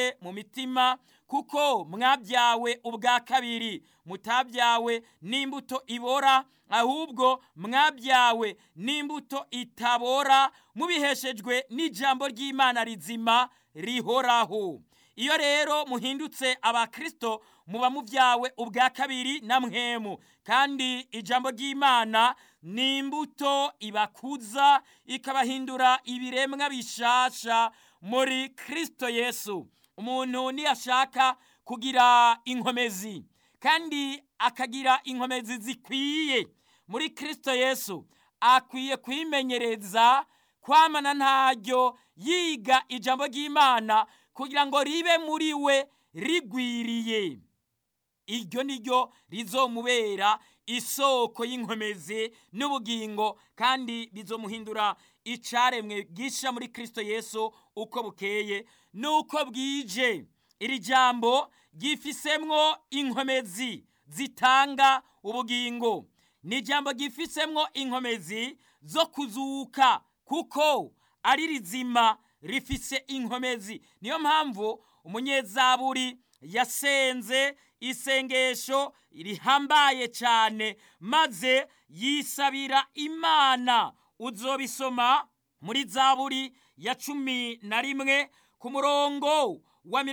bihindutse mu mitima, kuko mwabyawe ubwa kabiri, mutabyawe n'imbuto ibora, ahubwo mwabyawe n'imbuto itabora, mubiheshejwe n'ijambo ry'Imana rizima rihoraho. Iyo rero muhindutse abakristo, muba muvyawe ubwa kabiri na mpwemu, kandi ijambo ry'Imana ni imbuto ibakuza, ikabahindura ibiremwa bishasha muri Kristo Yesu. Umuntu niyashaka kugira inkomezi, kandi akagira inkomezi zikwiye muri Kristo Yesu, akwiye kwimenyereza kwamana ntaryo yiga ijambo ry'Imana, kugira ngo ribe muri we rigwiriye. Iryo niryo rizomubera isoko y'inkomezi n'ubugingo, kandi bizomuhindura icaremwe gisha muri Kristo Yesu uko bukeye nuko bwije. Iri jambo gifisemwo inkomezi zitanga ubugingo, ni jambo gifisemwo inkomezi zo kuzuka, kuko ari rizima, rifise inkomezi. Niyo mpamvu umunyezaburi yasenze isengesho rihambaye cyane, maze yisabira Imana. Uzobisoma muri Zaburi ya 11 ku murongo wa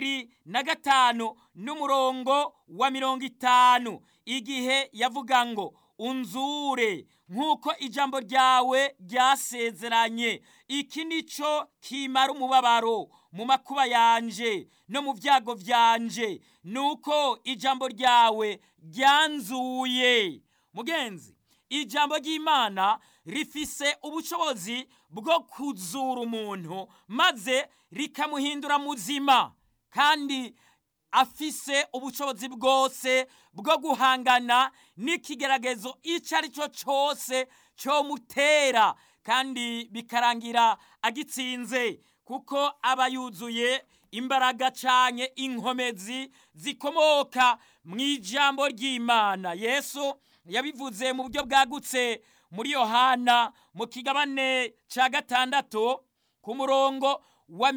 25 n'umurongo wa 50, igihe yavuga ngo unzure nk'uko ijambo ryawe ryasezeranye. Iki nico kimara umubabaro mu makuba yanje no mu vyago vyanje, nuko ijambo ryawe ryanzuye. Mugenzi, ijambo ry'Imana rifise ubushobozi bwo kuzura umuntu, maze rikamuhindura muzima, kandi afise ubushobozi bwose bwo guhangana n'ikigeragezo ico ari cyo cyose cyo mutera, kandi bikarangira agitsinze, kuko aba yuzuye imbaraga canke inkomezi zikomoka mu ijambo ry'Imana. Yesu yabivuze mu buryo bwagutse muri Yohana mu kigabane ca 6 ku murongo wa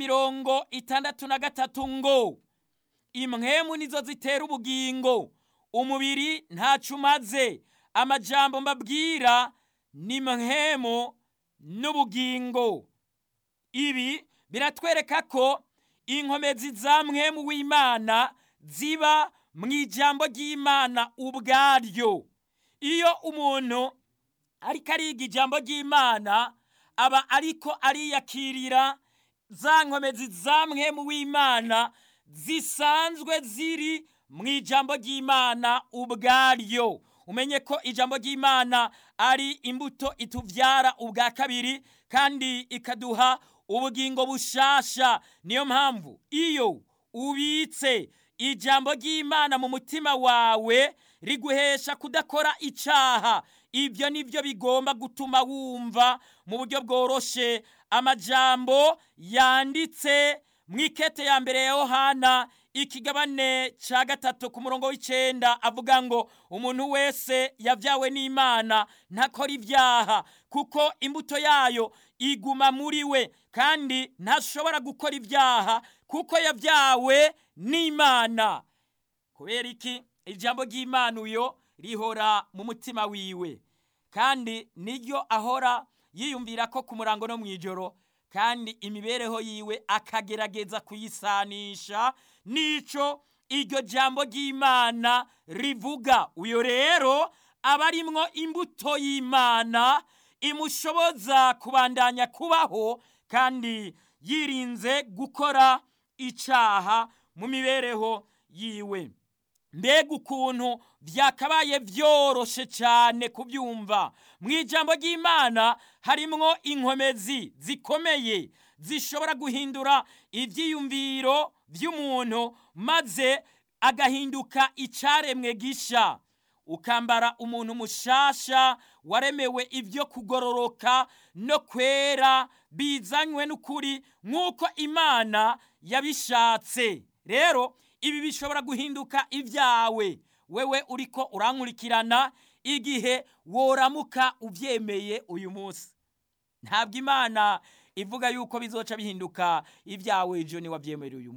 63 ngo impwemu nizo zitera ubugingo, umubiri ntaco umaze. Amajambo mbabwira ni mpwemu n'ubugingo. Ibi biratwereka ko inkomezi za mpwemu w'Imana ziba mu ijambo ry'Imana ubwaryo. Iyo umuntu ariko ariga ijambo ry'Imana, aba ariko ariyakirira za nkomezi za mpwemu w'Imana zisanzwe ziri mu ijambo ry'Imana ubwaryo. Umenye ko ijambo ry'Imana ari imbuto ituvyara ubwa kabiri, kandi ikaduha ubugingo bushasha. Niyo mpamvu iyo ubitse ijambo ry'Imana mu mutima wawe, riguhesha kudakora icaha. Ibyo nivyo bigomba gutuma wumva mu buryo bworoshe amajambo yanditse mw'ikete ya mbere ya Yohana ikigabane ca 3 ku murongo w'9, avuga ngo umuntu wese yavyawe n'Imana ntakora ivyaha, kuko imbuto yayo iguma muri we, kandi ntashobora gukora ivyaha kuko yavyawe n'Imana. Kubera iki? Ijambo ry'Imana uyo rihora mu mutima wiwe, kandi niryo ahora yiyumvira ko ku murango no mwijoro, kandi imibereho yiwe akagerageza kuyisanisha nico iryo jambo ry'Imana rivuga. Uyo rero aba arimwo imbuto y'Imana imushoboza kubandanya kubaho, kandi yirinze gukora icaha mu mibereho yiwe. Mbega ukuntu vyakabaye vyoroshe cyane kubyumva. Mu ijambo ry'Imana harimwo inkomezi zikomeye zishobora guhindura ivyiyumviro vy'umuntu, maze agahinduka icaremwe gisha, ukambara umuntu mushasha waremewe ivyo kugororoka no kwera bizanywe n'ukuri nk'uko Imana yabishatse. Rero ibi bishobora guhinduka ivyawe wewe uriko urankurikirana, igihe woramuka uvyemeye uyu munsi. Ntabwo Imana ivuga yuko bizoca bihinduka ivyawe ejo ni wavyemeye uyu